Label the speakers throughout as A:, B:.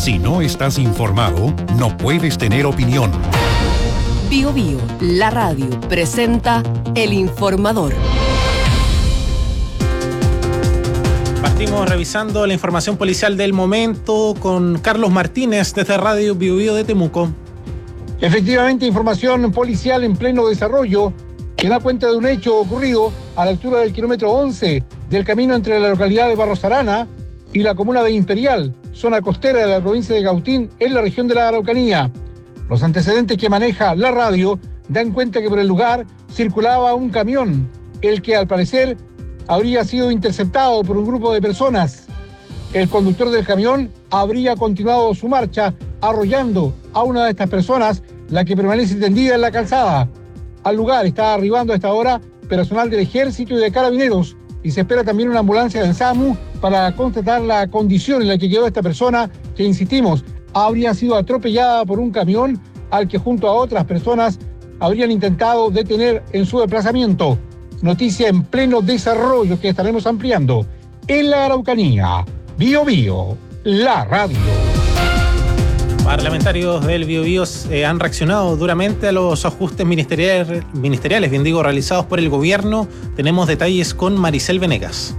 A: Si no estás informado, no puedes tener opinión.
B: Bio Bio, la radio, presenta El Informador.
C: Partimos revisando la información policial del momento con Carlos Martínez desde Radio Bio Bio de Temuco.
D: Efectivamente, información policial en pleno desarrollo que da cuenta de un hecho ocurrido a la altura del kilómetro 11 del camino entre la localidad de Barros Arana y la comuna de Imperial, zona costera de la provincia de Cautín, en la región de la Araucanía. Los antecedentes que maneja la radio dan cuenta que por el lugar circulaba un camión, el que al parecer habría sido interceptado por un grupo de personas. El conductor del camión habría continuado su marcha arrollando a una de estas personas, la que permanece tendida en la calzada. Al lugar está arribando a esta hora personal del Ejército y de Carabineros, y se espera también una ambulancia del SAMU para constatar la condición en la que quedó esta persona, que, insistimos, habría sido atropellada por un camión al que junto a otras personas habrían intentado detener en su desplazamiento. Noticia en pleno desarrollo que estaremos ampliando en la Araucanía. Bio Bio, la radio.
C: Parlamentarios del Bio Bio han reaccionado duramente a los ajustes ministeriales, realizados por el gobierno. Tenemos detalles con Maricel Venegas.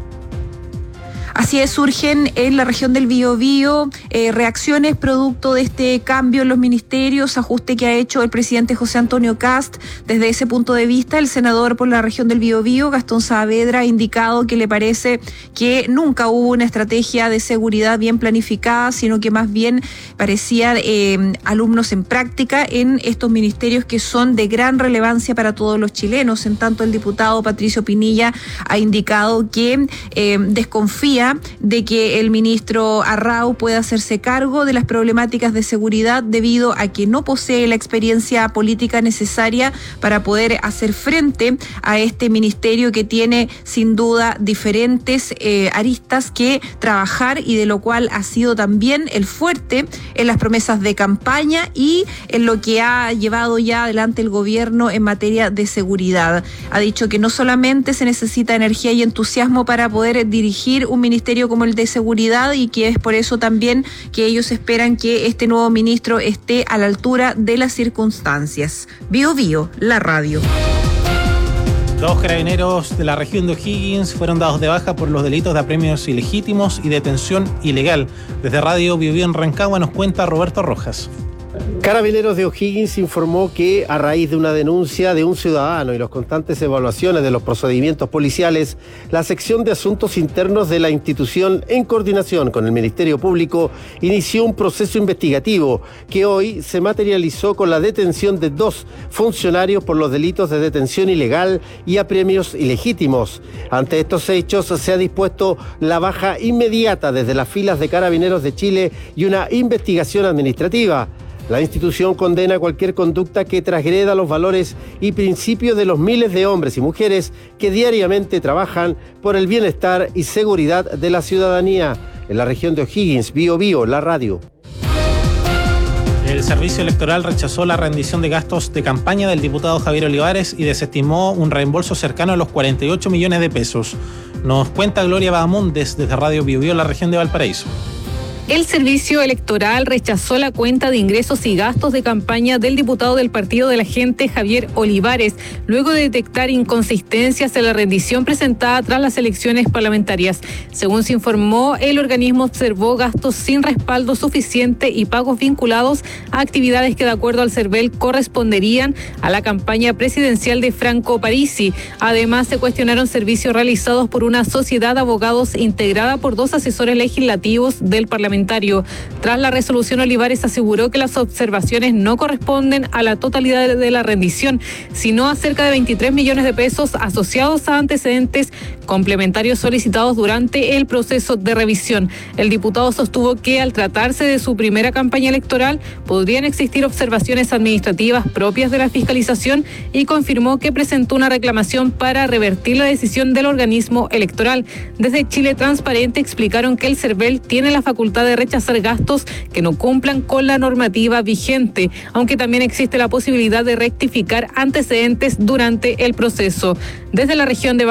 E: Así es, surgen en la región del Biobío reacciones producto de este cambio en los ministerios, ajuste que ha hecho el presidente José Antonio Kast. Desde ese punto de vista, el senador por la región del Biobío, Gastón Saavedra, ha indicado que le parece que nunca hubo una estrategia de seguridad bien planificada, sino que más bien parecía alumnos en práctica en estos ministerios que son de gran relevancia para todos los chilenos. En tanto, el diputado Patricio Pinilla ha indicado que desconfía de que el ministro Arrau pueda hacerse cargo de las problemáticas de seguridad debido a que no posee la experiencia política necesaria para poder hacer frente a este ministerio que tiene sin duda diferentes aristas que trabajar y de lo cual ha sido también el fuerte en las promesas de campaña y en lo que ha llevado ya adelante el gobierno en materia de seguridad. Ha dicho que no solamente se necesita energía y entusiasmo para poder dirigir un ministerio como el de seguridad, y que es por eso también que ellos esperan que este nuevo ministro esté a la altura de las circunstancias. Bio Bio, la radio.
C: 2 carabineros de la región de O'Higgins fueron dados de baja por los delitos de apremios ilegítimos y detención ilegal. Desde Radio Bio Bio en Rancagua nos cuenta Roberto Rojas.
F: Carabineros de O'Higgins informó que a raíz de una denuncia de un ciudadano y las constantes evaluaciones de los procedimientos policiales, la sección de asuntos internos de la institución, en coordinación con el Ministerio Público, inició un proceso investigativo que hoy se materializó con la detención de 2 funcionarios por los delitos de detención ilegal y apremios ilegítimos. Ante estos hechos se ha dispuesto la baja inmediata desde las filas de Carabineros de Chile y una investigación administrativa. La institución condena cualquier conducta que transgreda los valores y principios de los miles de hombres y mujeres que diariamente trabajan por el bienestar y seguridad de la ciudadanía. En la región de O'Higgins, Bio Bio, la radio.
C: El Servicio Electoral rechazó la rendición de gastos de campaña del diputado Javier Olivares y desestimó un reembolso cercano a los 48 millones de pesos. Nos cuenta Gloria Bahamondes desde Radio Bio Bio, la región de Valparaíso.
G: El Servicio Electoral rechazó la cuenta de ingresos y gastos de campaña del diputado del Partido de la Gente, Javier Olivares, luego de detectar inconsistencias en la rendición presentada tras las elecciones parlamentarias. Según se informó, el organismo observó gastos sin respaldo suficiente y pagos vinculados a actividades que, de acuerdo al CERVEL, corresponderían a la campaña presidencial de Franco Parisi. Además, se cuestionaron servicios realizados por una sociedad de abogados integrada por 2 asesores legislativos del Parlamento. Tras la resolución, Olivares aseguró que las observaciones no corresponden a la totalidad de la rendición, sino a cerca de 23 millones de pesos asociados a antecedentes complementarios solicitados durante el proceso de revisión. El diputado sostuvo que al tratarse de su primera campaña electoral podrían existir observaciones administrativas propias de la fiscalización y confirmó que presentó una reclamación para revertir la decisión del organismo electoral. Desde Chile Transparente explicaron que el CERVEL tiene la facultad de rechazar gastos que no cumplan con la normativa vigente, aunque también existe la posibilidad de rectificar antecedentes durante el proceso. Desde la región de